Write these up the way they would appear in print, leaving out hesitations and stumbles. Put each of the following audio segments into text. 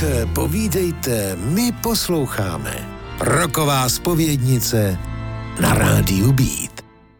Povídejte, my posloucháme. Rocková zpovědnice na rádiu Beat.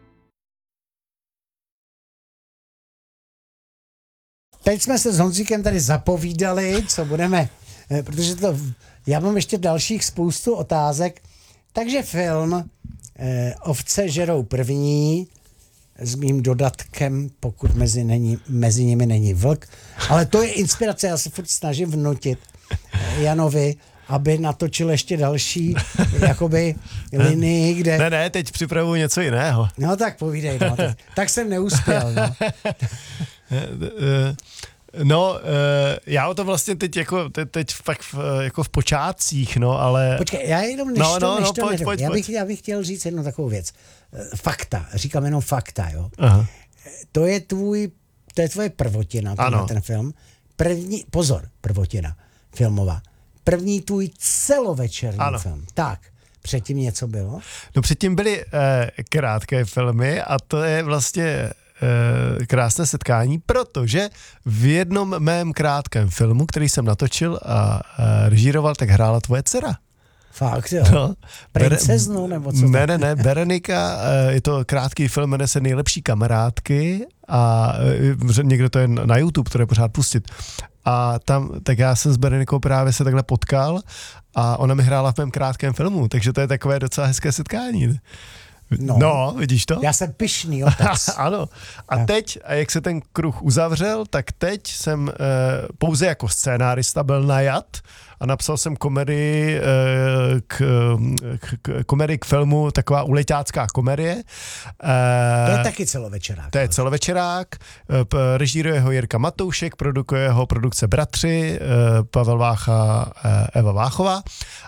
Teď jsme se s Honzíkem tady zapovídali, co budeme, protože já mám ještě dalších spoustu otázek. Takže film Ovce žerou první s mým dodatkem, pokud mezi nimi není vlk. Ale to je inspirace, já se furt snažím vnutit Janovi, aby natočil ještě další jakoby linii, kde... Ne, teď připravuju něco jiného. No tak povídej, no. Tak jsem neuspěl, no. No, já o tom vlastně teď jako v počátcích, no, ale... Počkej, já jenom pojď. Já bych chtěl říct jednu takovou věc. Fakta, říkám jenom fakta, jo. Aha. To je tvoje prvotina, ten film. Prvotina filmová. První tvůj celovečerní film. Tak, předtím něco bylo? No předtím byly krátké filmy a to je vlastně krásné setkání, protože v jednom mém krátkém filmu, který jsem natočil a režíroval, tak hrála tvoje dcera. Fakt, jo? No, princeznu, nebo co? Ne, Berenika, je to krátký film, jmenuje se Nejlepší kamarádky a někdo to je na YouTube, to je pořád pustit. A tam, tak já jsem s Berenikou právě se takhle potkal a ona mi hrála v mém krátkém filmu, takže to je takové docela hezké setkání. No, vidíš to? Já jsem pyšný otec. Ano. A teď, a jak se ten kruh uzavřel, tak teď jsem pouze jako scénárista byl najat a napsal jsem komedii k filmu, taková uleťácká komedie. To je taky celovečerák. To je celovečerák, režíruje ho Jirka Matoušek, produkuje ho produkce Bratři, Pavel Vácha, Eva Váchová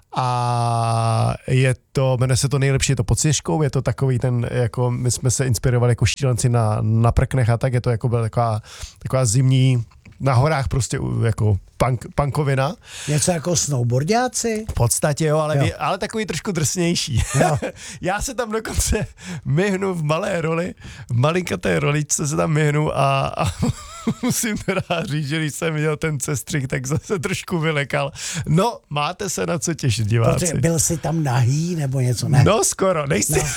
a jmenuje se to Nejlepší je to pod sněžkou, je to takový ten, jako my jsme se inspirovali jako šílenci na prknech a tak, je to jako byla taková zimní, na horách prostě jako punkovina. Něco jako snowboardáci? V podstatě jo, ale takový trošku drsnější. Já se tam dokonce myhnu v malé roli, v malinkaté roličce se tam myhnu a musím teda říct, že když jsem viděl ten sestřih, tak zase trošku vylekal. No, máte se na co těšit, diváci. Protože byl jsi tam nahý nebo něco, ne? No skoro,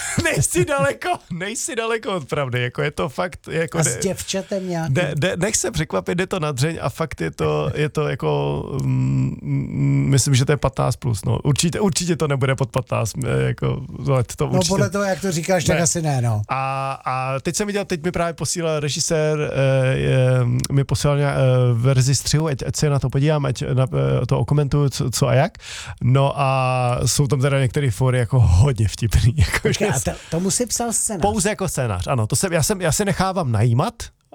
nejsi daleko od pravdy, jako je to fakt. Jako a s děvčatem nějakým? Nech se překvapit, jde to na dřeň a fakt je to jako, myslím, že to je 15+, no. Určitě to nebude pod 15, jako, to určitě. No podle toho, jak to říkáš, tak asi ne, no. A teď mi právě posílal režisér, mi posílal verzi střihu, ať se na to podívám, ať to okomentuju, co a jak. No a jsou tam teda některé fóry jako hodně vtipný. Jako, počkej, a tomu si psal scénář? Pouze jako scénář, ano. Já se nechávám najímat,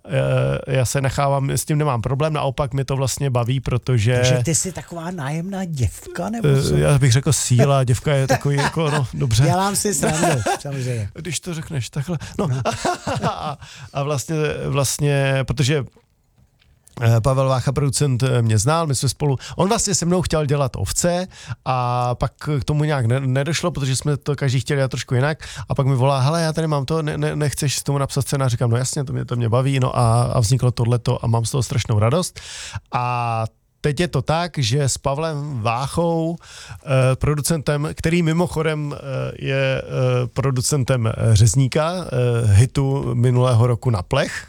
s tím nemám problém, naopak mi to vlastně baví, protože... Takže ty jsi taková nájemná děvka, nebo co? Já bych řekl síla, děvka je takový jako, no, dobře. Dělám si srandu, samozřejmě. Když to řekneš takhle, no. A vlastně, protože Pavel Vácha, producent, mě znal, my jsme spolu, on vlastně se mnou chtěl dělat Ovce a pak k tomu nějak nedošlo, protože jsme to každý chtěli dělat trošku jinak a pak mi volá, hele, já tady mám to, nechceš s tomu napsat scénář, říkám, no jasně, to mě baví, no a vzniklo tohleto a mám z toho strašnou radost a teď je to tak, že s Pavlem Váchou, producentem, který mimochodem je producentem Řezníka, hitu minulého roku Na plech,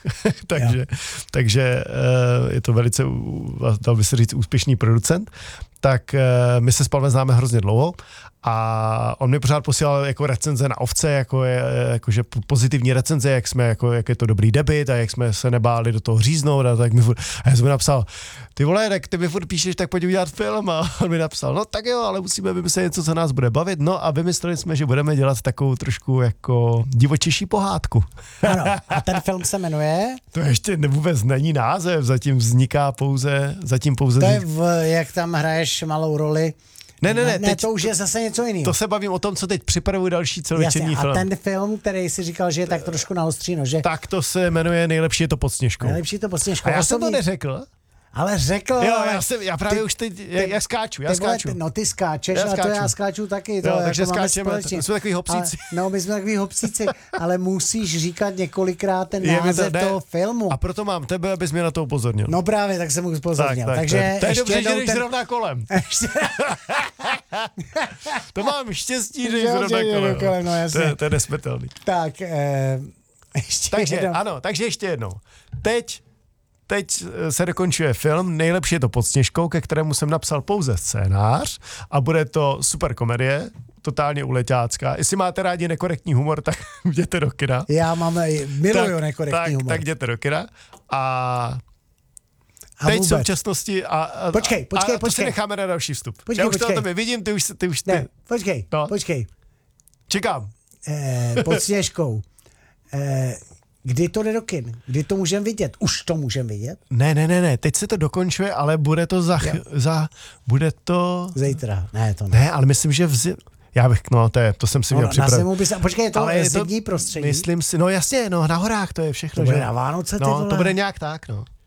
takže je to velice, dal by se říct, úspěšný producent, tak my se s Pavlem známe hrozně dlouho a on mi pořád posílal jako recenze na Ovce, jakože pozitivní recenze, jak je to dobrý debut a jak jsme se nebáli do toho říznout a já jsem mi napsal, ty vole, tak ty mi furt píšeš, tak pojď udělat film a on mi napsal, no tak jo, ale musíme vymyslet něco, co nás bude bavit, no a vymysleli jsme, že budeme dělat takovou trošku jako divočejší pohádku. Ano, a ten film se jmenuje? To ještě vůbec není název, zatím vzniká pouze... To je jak tam hraješ malou roli. Ne, teď, to už je zase něco jiného. To se bavím o tom, co teď připravuji další celovečerní film. A ten film, který jsi říkal, že je tak trošku na ostří nože. Tak to se jmenuje Nejlepší je to pod sněžkou. Nejlepší je to pod sněžkou. A já jsem to neřekl. Ale řekl... Jo, já právě už teď, já skáču. Ty skáčeš, a to já skáču taky. To, jo, jako takže máme skáčeme, jsme takový hopsíci. My jsme takový hopsíci, ale musíš říkat několikrát ten název toho filmu. A proto mám tebe, abys mě na to upozornil. No právě, tak jsem mu upozornil. Takže to je dobře, že jdeš zrovna kolem. To mám štěstí, že jdeš zrovna kolem. No, jasně. To je nesmrtelný. Tak, takže ještě jednou. Teď se dokončuje film, nejlepší je to Pod sněžkou, ke kterému jsem napsal pouze scénář a bude to super komedie, totálně uleťácká. Jestli máte rádi nekorektní humor, tak jděte do kina. Já miluju nekorektní humor. Tak jděte do kina a teď v současnosti Počkej. To si necháme na další vstup. Já už to na tobě vidím, ty už. Ne, počkej. Čekám. Pod sněžkou. Kdy to jde do kin? Kdy to můžeme vidět? Už to můžeme vidět? Ne, teď se to dokončuje, ale bude to bude to... Zítra, ne, to ne. Ale myslím, že to jsem si měl připravit. Počkej, je to zimní prostředí? Myslím si, no jasně, na horách to je všechno. To bude na Vánoce, ty vole? To bude nějak tak,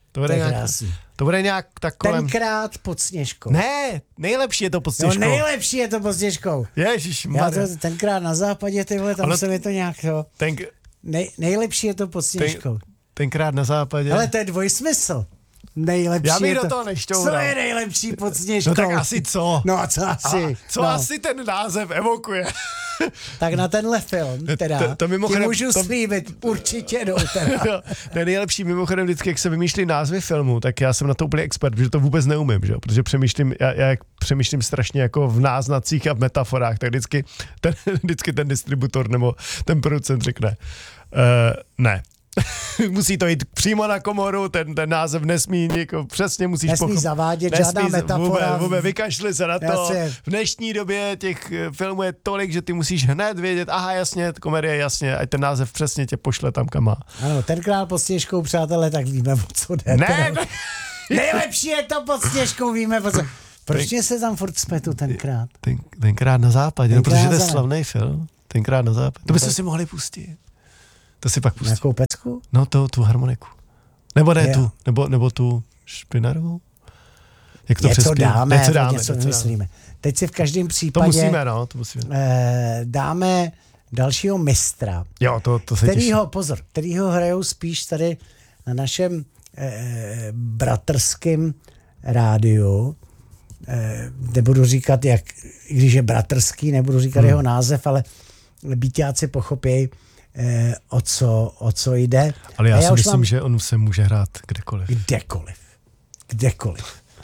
To bude nějak tak kolem... Tenkrát Pod sněžkou. Ne, nejlepší je to Pod sněžkou. No nejlepší je to Pod sněžkou. Ježišmarja. Tenkrát na západě, ty vole, tam se mi to nějak... Nejlepší je to Pod sněžkou. Tenkrát na západě. Ale to je dvojsmysl. Nejlepší já bych je do toho nešťoural. Co je nejlepší Pod sněžkou? No tak asi co? No a co asi? Asi ten název evokuje? Tak na tenhle film teda to mimochodem, ti můžu slíbit, určitě jdou teda. To je nejlepší mimochodem vždycky, jak se vymýšlí názvy filmů, tak já jsem na to úplně expert, protože to vůbec neumím, že? Protože já přemýšlím strašně jako v náznacích a v metaforách, tak vždycky ten distributor nebo ten producent řekne ne. Musí to jít přímo na komoru, ten název nesmí přesně musíš nesmí zavádět, žádná metafora. Vůbec vykašli se na to. Jasně. V dnešní době těch filmů je tolik, že ty musíš hned vědět, aha jasně, komedie jasně, ať ten název přesně tě pošle tam, kam má. Ano, tenkrát Pod sněžkou, přátelé, tak víme, o co jde. Ne. Nejlepší je to Pod sněžkou, víme, o co. Proč se tam furt smetu tenkrát? Tenkrát na západě, protože to je slavný film. Tenkrát na západě. To byste si mohli pustit. To si pak pustí. Jakou pecku? No tu harmoniku. Nebo ne tu, nebo tu špinarovou. Jak to něco dáme, něco vymyslíme. Teď si v každém případě to musíme. Dáme dalšího mistra. Jo, to se těší. Kterýho hrajou spíš tady na našem bratrském rádiu. Nebudu říkat, když je bratrský, nebudu říkat jeho název, ale byťáci pochopějí, o co jde. Ale já si myslím, že on se může hrát Kdekoliv.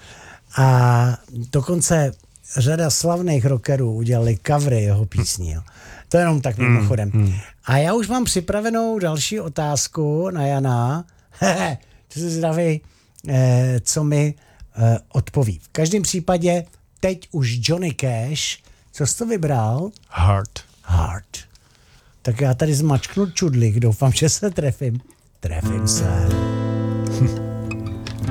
A dokonce řada slavných rockerů udělali covery jeho písní. To jenom tak mimochodem. A já už mám připravenou další otázku na Jana. To se zdraví, co mi odpoví. V každém případě teď už Johnny Cash. Co jsi to vybral? Heart. Tak já tady zmačknu čudlík, doufám, že se trefím. Trefím se.